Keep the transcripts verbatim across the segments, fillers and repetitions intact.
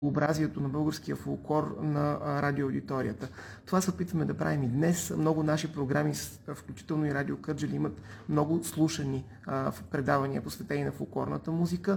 образието на българския фолклор на радиоаудиторията. Това се опитваме да правим и днес. Много наши програми, включително и Радио Кърджали, имат много слушани а, предавания, посветени на фолклорната музика.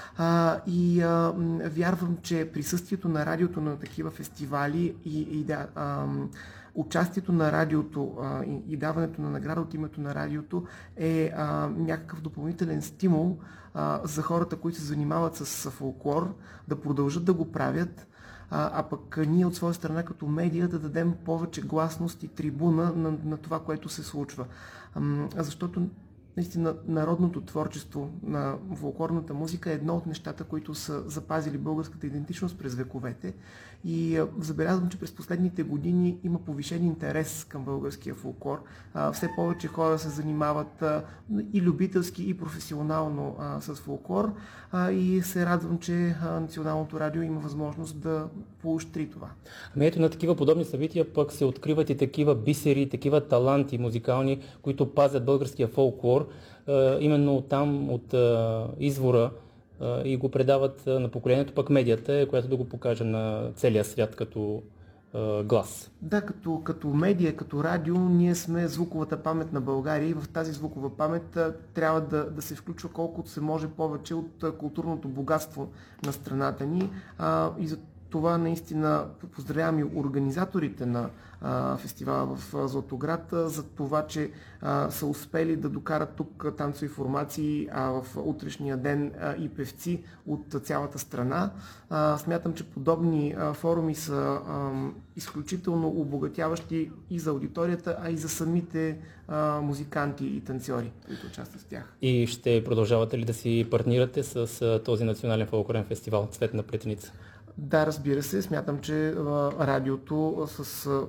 А, и а, вярвам, че присъствието на радиото на такива фестивали и, и да, а, участието на радиото а, и, и даването на награда от името на радиото е а, някакъв допълнителен стимул а, за хората, които се занимават с фолклор, да продължат да го правят, а, а пък ние от своя страна като медия да дадем повече гласност и трибуна на, на това, което се случва. А, защото наистина народното творчество на фолклорната музика е едно от нещата, които са запазили българската идентичност през вековете. И а, забелязвам, че през последните години има повишен интерес към българския фолклор. А, все повече хора се занимават а, и любителски, и професионално а, с фолклор. А, и се радвам, че а, Националното радио има възможност да поощри това. Ами ето на такива подобни събития пък се откриват и такива бисери, такива таланти музикални, които пазят българския фолклор. Uh, именно там от uh, извора uh, и го предават uh, на поколението, пък медията, която да го покаже на целия свят като uh, глас. Да, като, като медия, като радио, ние сме звуковата памет на България и в тази звукова памет uh, трябва да, да се включва колкото се може повече от uh, културното богатство на страната ни uh, и за това наистина поздравявам и организаторите на а, фестивала в Златоград а, за това, че а, са успели да докарат тук танцови формации, а в утрешния ден а, и певци от цялата страна. А, смятам, че подобни а, форуми са а, изключително обогатяващи и за аудиторията, а и за самите а, музиканти и танцори, които участват в тях. И ще продължавате ли да си партнирате с а, този национален фолклорен фестивал Цветна плетеница? Да, разбира се. Смятам, че а, радиото с,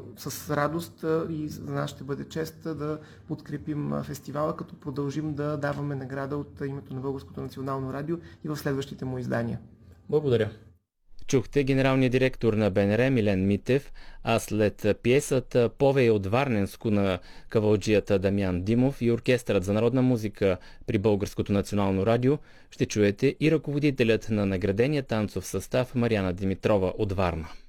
с радост а, и за нас ще бъде чест да подкрепим а, фестивала, като продължим да даваме награда от името на Българското национално радио и в следващите му издания. Благодаря. Чухте генералния директор на БНР Милен Митев, а след пиесата "Повей от Варненско" на кавалджията Дамян Димов и Оркестърът за народна музика при Българското национално радио ще чуете и ръководителят на наградения танцов състав Мариана Димитрова от Варна.